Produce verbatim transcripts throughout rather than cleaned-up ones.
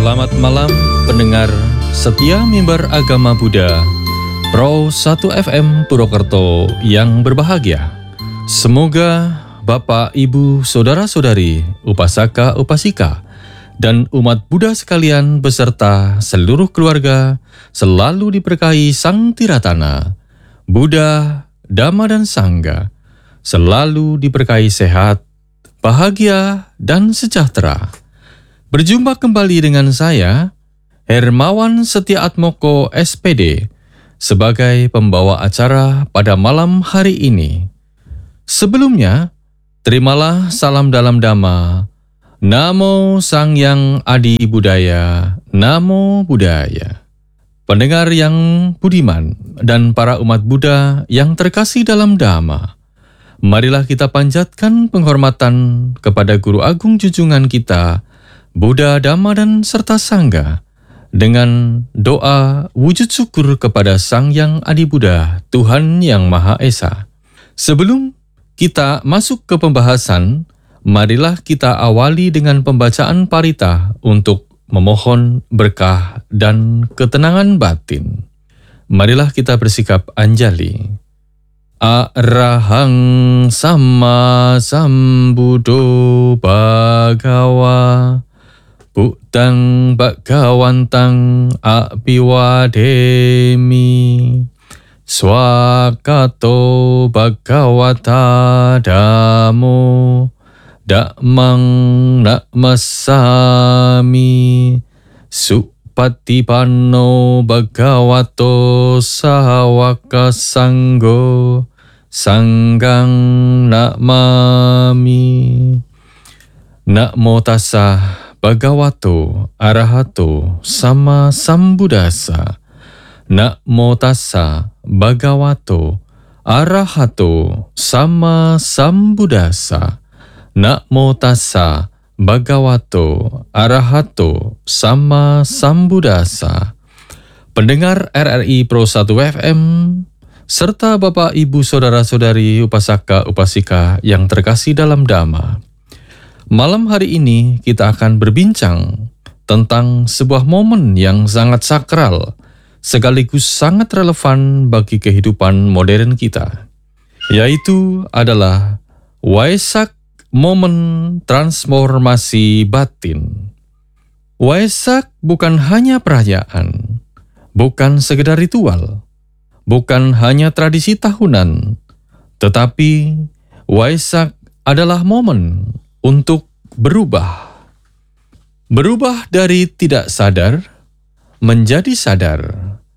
Selamat malam pendengar setia mimbar agama Buddha Pro satu F M Purwokerto yang berbahagia. Semoga Bapak, Ibu, Saudara-saudari, Upasaka, Upasika, dan umat Buddha sekalian beserta seluruh keluarga selalu diberkahi Sang Tiratana, Buddha, Dhamma, dan Sangha, selalu diberkahi sehat, bahagia, dan sejahtera. Berjumpa kembali dengan saya, Hermawan Setiaatmoko S P D, sebagai pembawa acara pada malam hari ini. Sebelumnya, terimalah salam dalam Dhamma. Namo Sangyang Adi Budaya, Namo Buddhaya. Pendengar yang budiman dan para umat Buddha yang terkasih dalam Dhamma, marilah kita panjatkan penghormatan kepada Guru Agung junjungan kita, Buddha, Dhamma, dan serta Sangha, dengan doa wujud syukur kepada Sang Yang Adi Buddha, Tuhan Yang Maha Esa. Sebelum kita masuk ke pembahasan, marilah kita awali dengan pembacaan parita untuk memohon berkah dan ketenangan batin. Marilah kita bersikap anjali. Arahang Sama Sambuddho Bhagawa Buddhang Bhagawantang Abhiwademi Swakato Bhagavata Dhammo Dhammang Namasami Supatipanno Bhagavato Sawaka Sanggo Sanggang Namami. Namo tassa Bhagavato Arahato Sama Sambuddhassa. Namo tassa Bhagavato Arahato Sama Sambuddhassa. Namo tassa Bhagavato Arahato Sama Sambuddhassa. Pendengar R R I Pro satu F M, serta Bapak, Ibu, Saudara-saudari, Upasaka, Upasika yang terkasih dalam Dhamma. Malam hari ini kita akan berbincang tentang sebuah momen yang sangat sakral, sekaligus sangat relevan bagi kehidupan modern kita, yaitu adalah Waisak, momen transformasi batin. Waisak bukan hanya perayaan, bukan sekedar ritual, bukan hanya tradisi tahunan, tetapi Waisak adalah momen untuk berubah. Berubah dari tidak sadar menjadi sadar,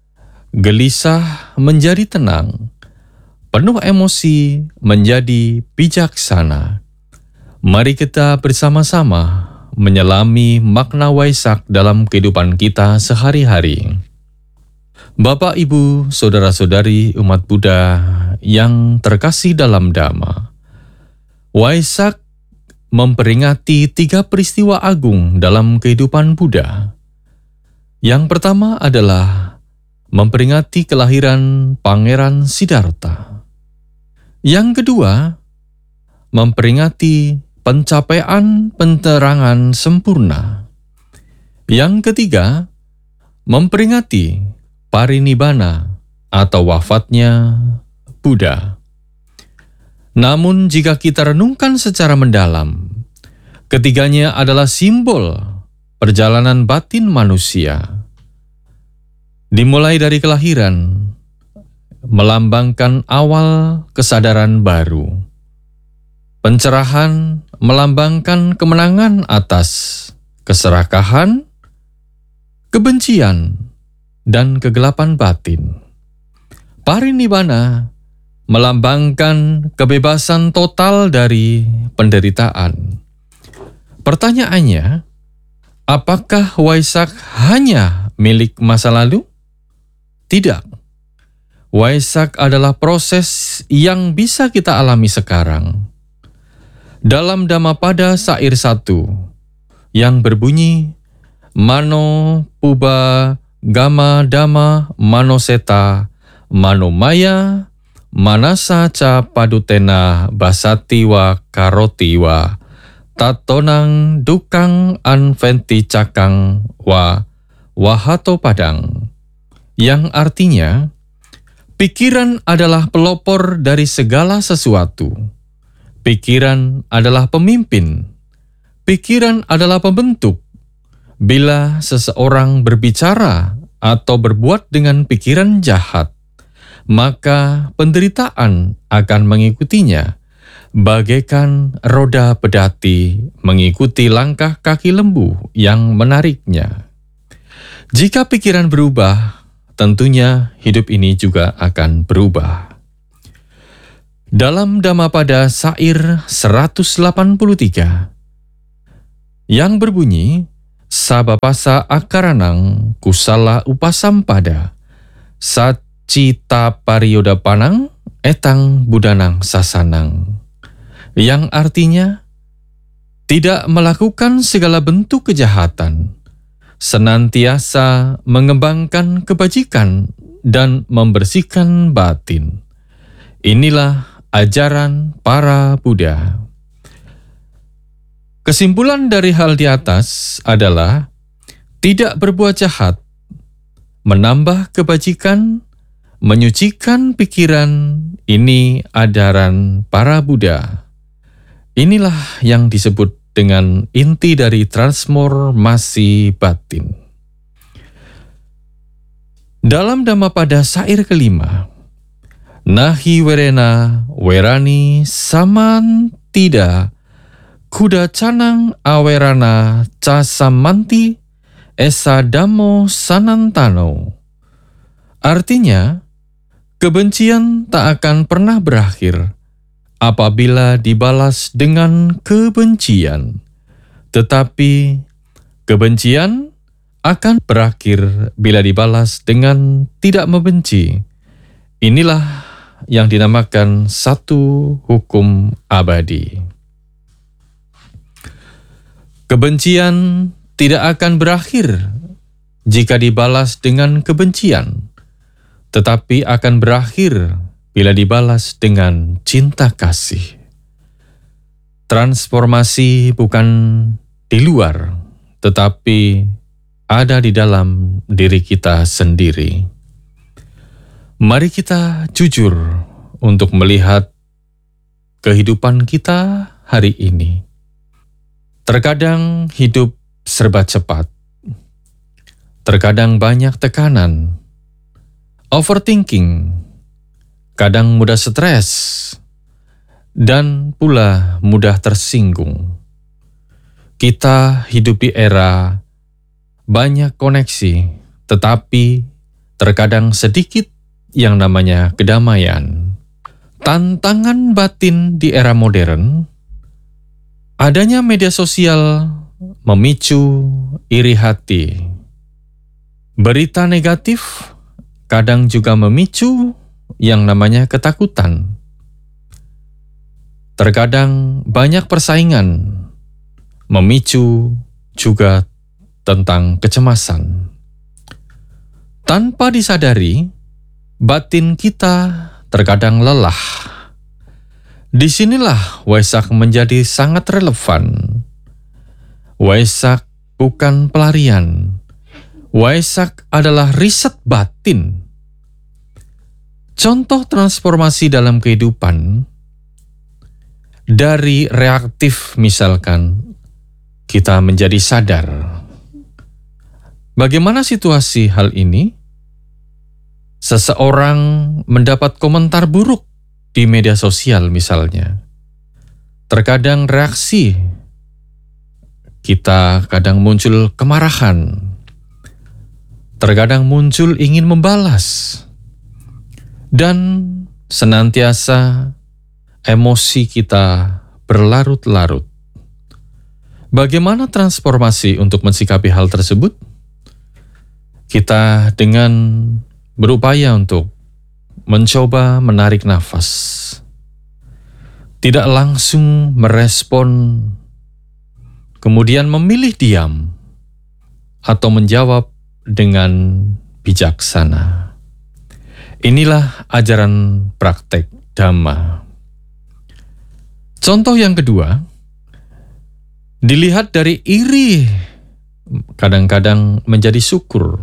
gelisah menjadi tenang, penuh emosi menjadi bijaksana. Mari kita bersama-sama menyelami makna Waisak dalam kehidupan kita sehari-hari. Bapak, Ibu, Saudara-saudari, umat Buddha yang terkasih dalam Dhamma, Waisak memperingati tiga peristiwa agung dalam kehidupan Buddha. Yang pertama adalah memperingati kelahiran Pangeran Siddhartha. Yang kedua, memperingati pencapaian penerangan sempurna. Yang ketiga, memperingati parinibbana atau wafatnya Buddha. Namun jika kita renungkan secara mendalam, ketiganya adalah simbol perjalanan batin manusia. Dimulai dari kelahiran, melambangkan awal kesadaran baru. Pencerahan melambangkan kemenangan atas keserakahan, kebencian, dan kegelapan batin. Parinibbana melambangkan kebebasan total dari penderitaan. Pertanyaannya, apakah Waisak hanya milik masa lalu? Tidak. Waisak adalah proses yang bisa kita alami sekarang. Dalam Dhammapada Sair satu, yang berbunyi, Mano Puba Gama Dhamma Manoseta Manomaya Manasa ca padutena basati wa karoti wa tatonang dukang anventi cakang wa wahato padang, yang artinya pikiran adalah pelopor dari segala sesuatu. Pikiran adalah pemimpin. Pikiran adalah pembentuk. Bila seseorang berbicara atau berbuat dengan pikiran jahat, maka penderitaan akan mengikutinya, bagaikan roda pedati mengikuti langkah kaki lembu yang menariknya. Jika pikiran berubah, tentunya hidup ini juga akan berubah. Dalam Dhammapada Syair seratus delapan puluh tiga, yang berbunyi, Sabapasa akaranang kusala upasampada, sacita pariyoda panang, etang budanang sasanang. Yang artinya, tidak melakukan segala bentuk kejahatan, senantiasa mengembangkan kebajikan dan membersihkan batin. Inilah ajaran para Buddha. Kesimpulan dari hal di atas adalah tidak berbuat jahat, menambah kebajikan, menyucikan pikiran. Ini ajaran para Buddha. Inilah yang disebut dengan inti dari transformasi batin. Dalam Dhammapada Syair kelima, Nahi werena werani samantida kuda canang awerana casamanti esa damo sanantano. Artinya, kebencian tak akan pernah berakhir apabila dibalas dengan kebencian. Tetapi kebencian akan berakhir bila dibalas dengan tidak membenci. Inilah yang dinamakan satu hukum abadi. Kebencian tidak akan berakhir jika dibalas dengan kebencian, tetapi akan berakhir bila dibalas dengan cinta kasih. Transformasi bukan di luar, tetapi ada di dalam diri kita sendiri. Mari kita jujur untuk melihat kehidupan kita hari ini. Terkadang hidup serba cepat. Terkadang banyak tekanan. Overthinking. Kadang mudah stres. Dan pula mudah tersinggung. Kita hidup di era banyak koneksi, tetapi terkadang sedikit yang namanya kedamaian. Tantangan batin di era modern, adanya media sosial memicu iri hati. Berita negatif kadang juga memicu yang namanya ketakutan. Terkadang banyak persaingan memicu juga tentang kecemasan. Tanpa disadari, batin kita terkadang lelah. Disinilah Waisak menjadi sangat relevan. Waisak bukan pelarian. Waisak adalah riset batin. Contoh transformasi dalam kehidupan, dari reaktif misalkan, kita menjadi sadar. Bagaimana situasi hal ini? Seseorang mendapat komentar buruk di media sosial misalnya. Terkadang reaksi, kita kadang muncul kemarahan. Terkadang muncul ingin membalas. Dan senantiasa emosi kita berlarut-larut. Bagaimana transformasi untuk mensikapi hal tersebut? Kita dengan berupaya untuk mencoba menarik nafas. Tidak langsung merespon, kemudian memilih diam, atau menjawab dengan bijaksana. Inilah ajaran praktek Dhamma. Contoh yang kedua, Dilihat dari iri, kadang-kadang menjadi syukur.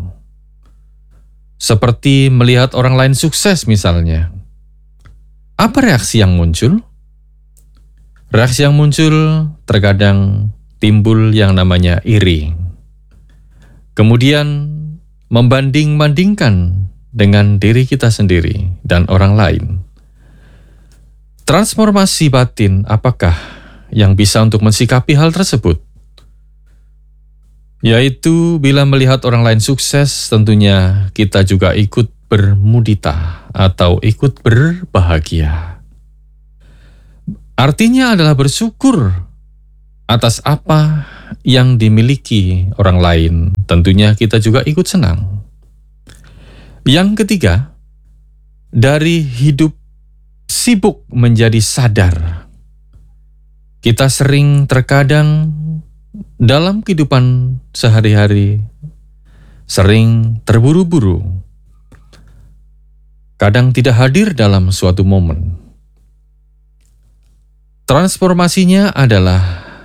Seperti melihat orang lain sukses misalnya. Apa reaksi yang muncul? Reaksi yang muncul terkadang timbul yang namanya iri. Kemudian membanding-bandingkan dengan diri kita sendiri dan orang lain. Transformasi batin apakah yang bisa untuk mensikapi hal tersebut? Yaitu bila melihat orang lain sukses, tentunya kita juga ikut bermudita atau ikut berbahagia. Artinya adalah bersyukur atas apa yang dimiliki orang lain. Tentunya kita juga ikut senang. Yang ketiga, dari hidup sibuk menjadi sadar. Kita sering terkadang dalam kehidupan sehari-hari sering terburu-buru. Kadang tidak hadir dalam suatu momen. Transformasinya adalah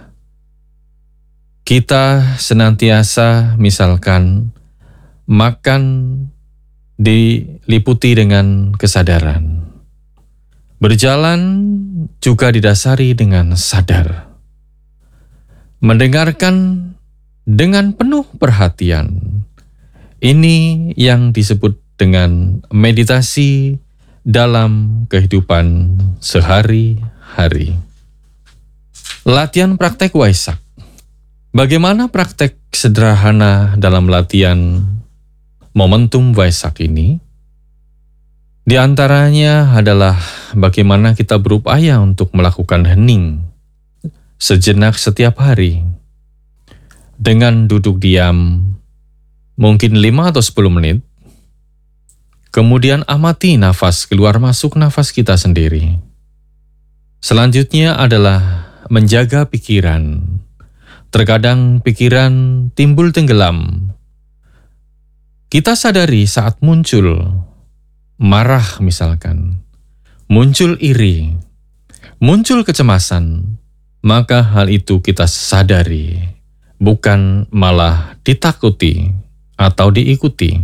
kita senantiasa misalkan makan diliputi dengan kesadaran. Berjalan juga didasari dengan sadar. Mendengarkan dengan penuh perhatian. Ini yang disebut dengan meditasi dalam kehidupan sehari-hari. Latihan praktek Waisak. Bagaimana praktek sederhana dalam latihan momentum Waisak ini? Di antaranya adalah bagaimana kita berupaya untuk melakukan hening sejenak setiap hari. Dengan duduk diam, mungkin lima atau sepuluh menit, kemudian amati nafas keluar masuk nafas kita sendiri. Selanjutnya adalah menjaga pikiran. Terkadang pikiran timbul tenggelam. Kita sadari saat muncul marah misalkan, muncul iri, muncul kecemasan, maka hal itu kita sadari, bukan malah ditakuti atau diikuti.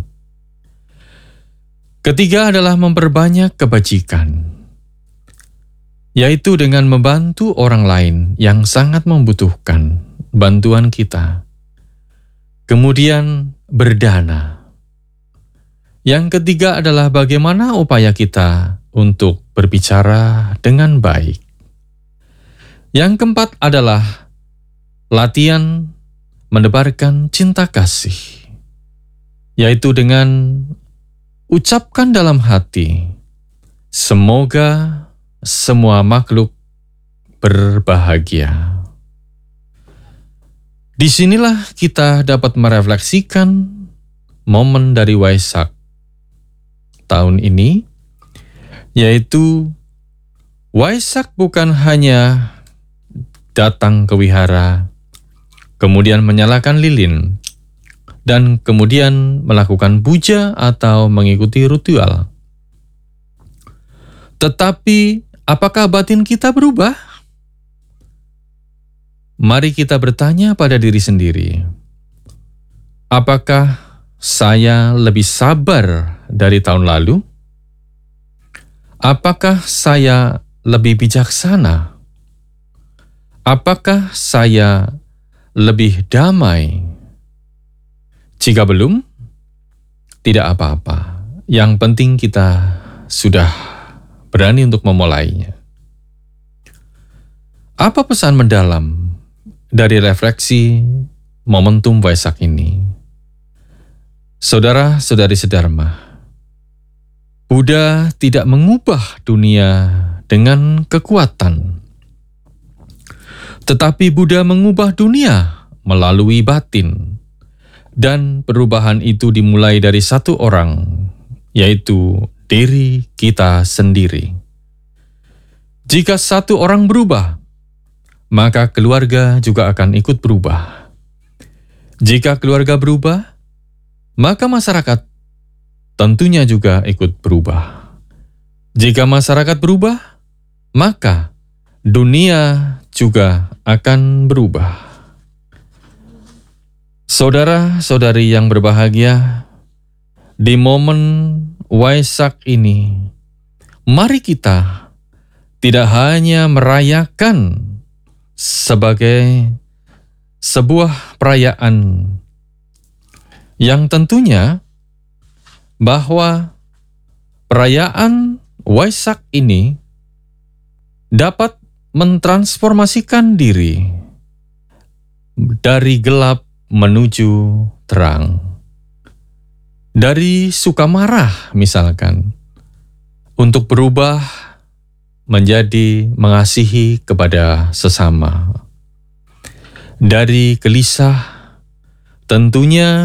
Ketiga adalah memperbanyak kebajikan, yaitu dengan membantu orang lain yang sangat membutuhkan bantuan kita. Kemudian berdana. Yang ketiga adalah bagaimana upaya kita untuk berbicara dengan baik. Yang keempat adalah latihan menebarkan cinta kasih, yaitu dengan ucapkan dalam hati, semoga semua makhluk berbahagia. Disinilah kita dapat merefleksikan momen dari Waisak tahun ini, yaitu Waisak bukan hanya datang ke wihara, kemudian menyalakan lilin, dan kemudian melakukan puja atau mengikuti ritual. Tetapi apakah batin kita berubah? Mari kita bertanya pada diri sendiri. Apakah saya lebih sabar dari tahun lalu? Apakah saya lebih bijaksana? Apakah saya lebih damai? Jika belum, tidak apa-apa. Yang penting kita sudah berani untuk memulainya. Apa pesan mendalam dari refleksi momentum Waisak ini? Saudara-saudari sedharma, Buddha tidak mengubah dunia dengan kekuatan, tetapi Buddha mengubah dunia melalui batin. Dan perubahan itu dimulai dari satu orang, yaitu diri kita sendiri. Jika satu orang berubah, maka keluarga juga akan ikut berubah. Jika keluarga berubah, maka masyarakat tentunya juga ikut berubah. Jika masyarakat berubah, maka dunia juga akan berubah. Saudara-saudari yang berbahagia, di momen Waisak ini, mari kita tidak hanya merayakan sebagai sebuah perayaan yang tentunya bahwa perayaan Waisak ini dapat mentransformasikan diri dari gelap menuju terang. Dari suka marah misalkan, untuk berubah menjadi mengasihi kepada sesama. Dari gelisah tentunya